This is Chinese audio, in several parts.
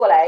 过来，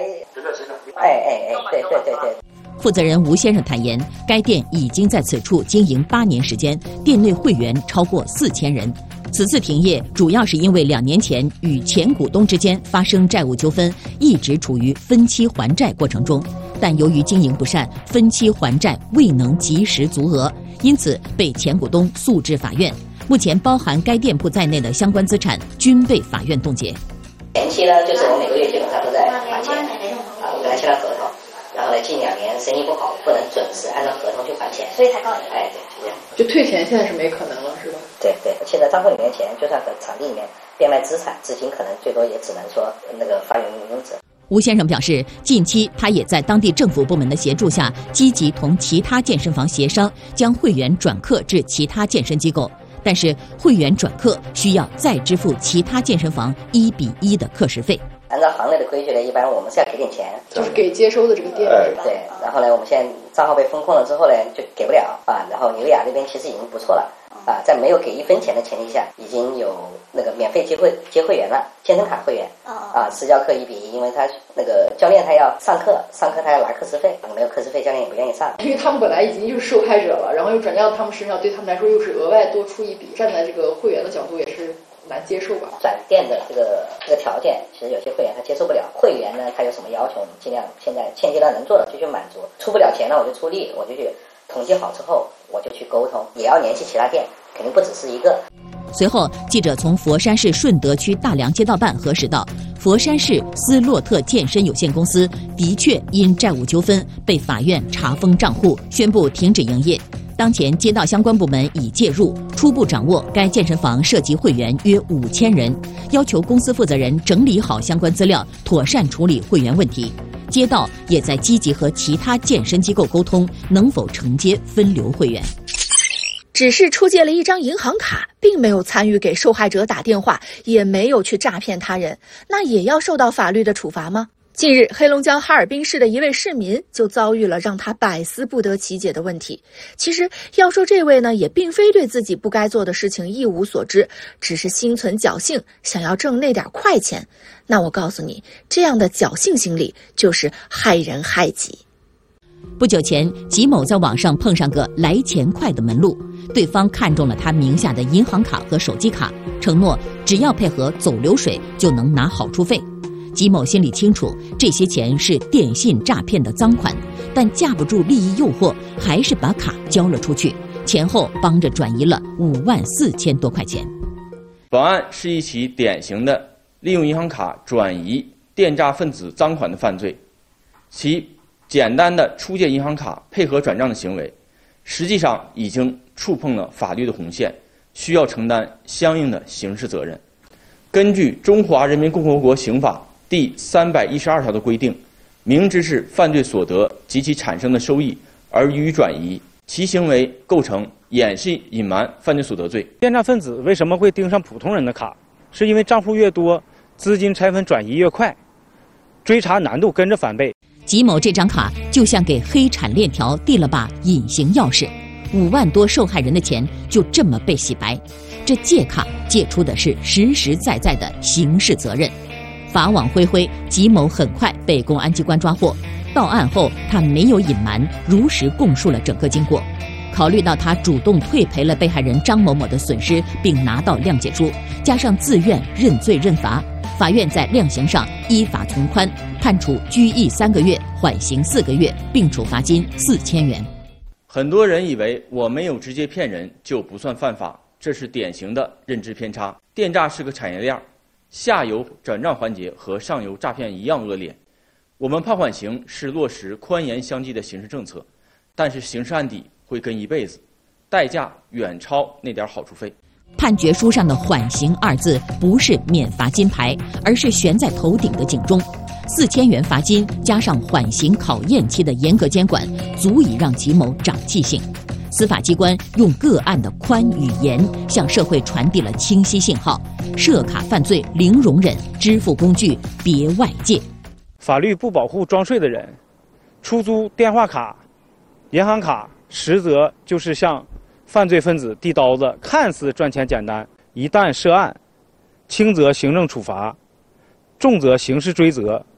对。 负责人吴先生坦言，该店已经在此处经营8年时间，店内会员超过4000人。此次停业主要是因为2年前与前股东之间发生债务纠纷，一直处于分期还债过程中，但由于经营不善，分期还债未能及时足额，因此被前股东诉至法院。目前包含该店铺在内的相关资产均被法院冻结。 前期呢，就是我每个月基本上都在还钱，我跟他签了合同，然后呢，近2年生意不好，不能准时按照合同去还钱，所以才告你。对，是这样。 就退钱现在是没可能了，是吧？ 对，现在账户里面钱，就算和场地里面变卖资产，资金可能最多也只能说那个发言用者。 吴先生表示，近期他也在当地政府部门的协助下，积极同其他健身房协商，将会员转客至其他健身机构。但是会员转客需要再支付其他健身房1:1的课时费。 按照行内的规矩呢，一般我们是要给点钱， 就是给接收的这个店。 对，然后呢，我们现在账号被封控了之后呢，就给不了啊。然后纽雅这边其实已经不错了啊，在没有给1分钱的前提下，已经有那个免费接会员了，健身卡会员啊，私教课1:1，因为他那个教练他要上课他要拿课时费，没有课时费教练也不愿意上， 因为他们本来已经就是受害者了，然后又转嫁到他们身上，对他们来说又是额外多出一笔，站在这个会员的角度也是难接受吧。 转店的这个条件，其实有些会员他接受不了。会员呢，他有什么要求，我们尽量现在阶段能做的就去满足。出不了钱呢，我就出力，我就去统计好之后，我就去沟通，也要联系其他店，肯定不只是一个。 随后，记者从佛山市顺德区大良街道办核实到，佛山市斯洛特健身有限公司的确因债务纠纷被法院查封账户，宣布停止营业。当前街道相关部门已介入，初步掌握该健身房涉及会员约5000人，要求公司负责人整理好相关资料，妥善处理会员问题。街道也在积极和其他健身机构沟通，能否承接分流会员。 只是出借了一张银行卡，并没有参与给受害者打电话，也没有去诈骗他人，那也要受到法律的处罚吗？近日，黑龙江哈尔滨市的一位市民就遭遇了让他百思不得其解的问题。其实要说这位呢，也并非对自己不该做的事情一无所知，只是心存侥幸，想要挣那点快钱。那我告诉你，这样的侥幸心理就是害人害己。 不久前，吉某在网上碰上个来钱快的门路，对方看中了他名下的银行卡和手机卡，承诺只要配合走流水就能拿好处费。吉某心里清楚，这些钱是电信诈骗的赃款，但架不住利益诱惑，还是把卡交了出去，前后帮着转移了54000多块钱。 本案是一起典型的利用银行卡转移电诈分子赃款的犯罪，其简单的出借银行卡配合转账的行为，实际上已经触碰了法律的红线，需要承担相应的刑事责任。根据《中华人民共和国刑法》第312条的规定，明知是犯罪所得及其产生的收益而予以转移，其行为构成掩饰隐瞒犯罪所得罪。 电诈分子为什么会盯上普通人的卡？是因为账户越多，资金拆分转移越快，追查难度跟着翻倍。 吉某这张卡就像给黑产链条递了把隐形钥匙，5万多受害人的钱就这么被洗白。这借卡借出的是实实在在的刑事责任。法网恢恢，吉某很快被公安机关抓获。到案后，他没有隐瞒，如实供述了整个经过。考虑到他主动退赔了被害人张某某的损失，并拿到谅解书，加上自愿认罪认罚，法院在量刑上依法从宽，判处拘役3个月，缓刑4个月，并处罚金4000元。 很多人以为我没有直接骗人就不算犯法，这是典型的认知偏差。电诈是个产业链，下游转账环节和上游诈骗一样恶劣。我们判缓刑是落实宽严相济的刑事政策，但是刑事案底会跟一辈子，代价远超那点好处费。 判决书上的缓刑2字不是免罚金牌，而是悬在头顶的警钟。4000元罚金加上缓刑考验期的严格监管，足以让吉某长记性。司法机关用个案的宽与严，向社会传递了清晰信号：涉卡犯罪零容忍，支付工具别外借。 法律不保护装睡的人，出租电话卡、银行卡，实则就是向犯罪分子递刀子。看似赚钱简单，一旦涉案，轻则行政处罚，重则刑事追责。